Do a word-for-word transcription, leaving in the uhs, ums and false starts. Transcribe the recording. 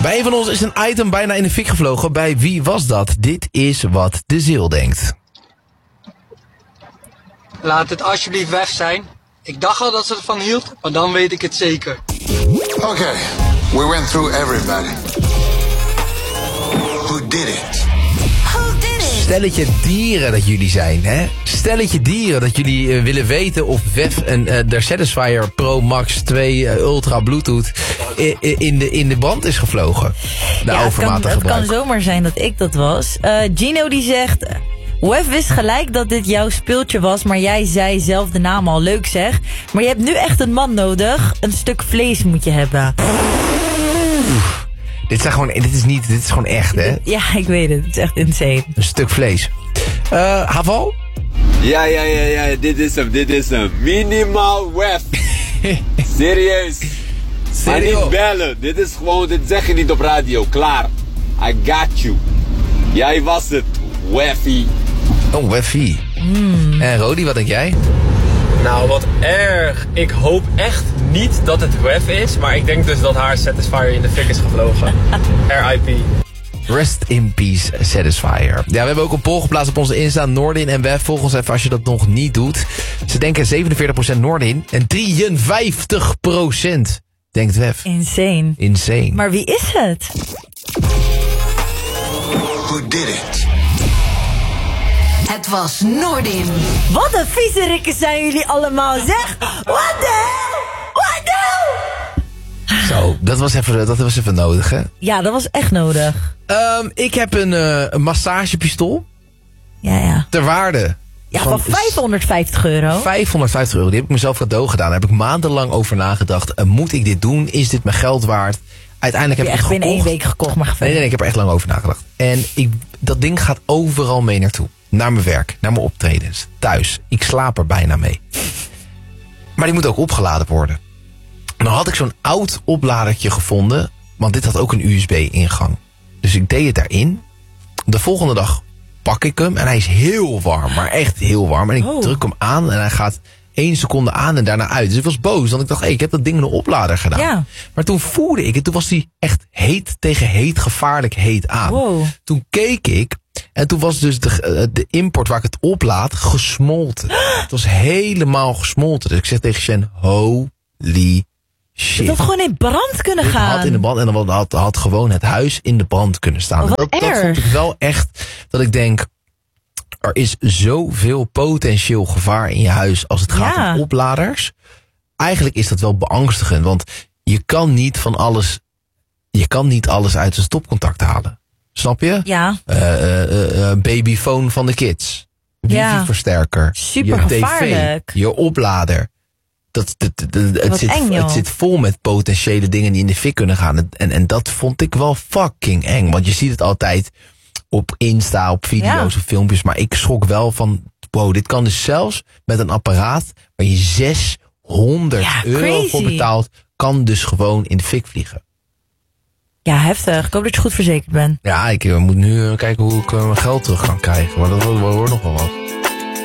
Bij een van ons is een item bijna in de fik gevlogen. Bij wie was dat? Dit is wat de ziel denkt. Laat het alsjeblieft weg zijn. Ik dacht al dat ze ervan hield, maar dan weet ik het zeker. Oké, okay. We went through everybody. Who did it? Who did it? Stelletje dieren dat jullie zijn, hè? Stelletje dieren dat jullie uh, willen weten of W E F een uh, de Satisfyer Pro Max twee uh, Ultra Bluetooth in, in, de, in de brand is gevlogen. De ja, overmatige het kan, gebruik. Het kan zomaar zijn dat ik dat was. Uh, Gino die zegt... W E F wist gelijk dat dit jouw speeltje was, maar jij zei zelf de naam al. Leuk zeg. Maar je hebt nu echt een man nodig. Een stuk vlees moet je hebben. Oef. Dit, zijn gewoon, dit is niet, dit is gewoon echt, hè? Ja, ik weet het. Het is echt insane. Een stuk vlees. Uh, Haval? Ja, ja, ja, ja. Dit is hem, dit is hem. Minimaal W E F. Serieus. Maar niet bellen. Dit is gewoon, dit zeg je niet op radio. Klaar. I got you. Jij was het. Weffie. Oh, Weffie. Mm. En Rodi, wat denk jij? Nou, wat erg. Ik hoop echt niet dat het W E F is, maar ik denk dus dat haar Satisfyer in de fik is gevlogen. R I P. Rest in peace, Satisfyer. Ja, we hebben ook een poll geplaatst op onze Insta, Noordin en W E F. Volg ons even als je dat nog niet doet. Ze denken zevenenveertig procent Noordin en drieënvijftig procent denkt W E F. Insane. Insane. Maar wie is het? Who did it? Het was Noordin. Wat een viezerikken zijn jullie allemaal, zeg! What the hell? What the hell? Zo, dat was even, dat was even nodig, hè? Ja, dat was echt nodig. Um, ik heb een, uh, een massagepistool. Ja, ja. Ter waarde. Ja, van vijfhonderdvijftig euro. vijfhonderdvijftig euro. Die heb ik mezelf cadeau gedaan. Daar heb ik maandenlang over nagedacht. Uh, moet ik dit doen? Is dit mijn geld waard? Uiteindelijk heb, heb je ik het echt gekocht. binnen één week gekocht, maar nee, nee, nee, ik heb er echt lang over nagedacht. En ik, dat ding gaat overal mee naartoe. Naar mijn werk, naar mijn optredens, thuis. Ik slaap er bijna mee. Maar die moet ook opgeladen worden. En dan had ik zo'n oud opladertje gevonden. Want dit had ook een U S B-ingang. Dus ik deed het daarin. De volgende dag pak ik hem. En hij is heel warm, maar echt heel warm. En ik oh. druk hem aan en hij gaat één seconde aan en daarna uit. Dus ik was boos, want ik dacht, hey, ik heb dat ding in de oplader gedaan. Ja. Maar toen voelde ik het. Toen was hij echt heet tegen heet, gevaarlijk heet aan. Wow. Toen keek ik. En toen was dus de, de import waar ik het oplaad gesmolten. Het was helemaal gesmolten. Dus ik zeg tegen Shen, holy shit. Het had gewoon in brand kunnen Het gaan. had in de brand en dan had, had gewoon het huis in de brand kunnen staan. Oh, wat dat, dat erg. vond ik wel echt dat ik denk, er is zoveel potentieel gevaar in je huis als het gaat Ja. om opladers. Eigenlijk is dat wel beangstigend, want je kan niet van alles, je kan niet alles uit zijn stopcontact halen. Snap je? Ja. Uh, uh, uh, babyfoon van de kids. Wifi-versterker. Super je gevaarlijk. tv. Je oplader. Dat, dat, dat, dat, het, Wat zit, eng, joh. het zit vol met potentiële dingen die in de fik kunnen gaan. En, en dat vond ik wel fucking eng. Want je ziet het altijd op Insta, op video's Ja. of filmpjes. Maar ik schrok wel van, wow, dit kan dus zelfs met een apparaat waar je zeshonderd Ja, euro crazy. voor betaalt, kan dus gewoon in de fik vliegen. Ja, heftig. Ik hoop dat je goed verzekerd bent. Ja, ik uh, moet nu uh, kijken hoe ik uh, mijn geld terug kan krijgen. Maar dat wordt, wordt nog wel wat.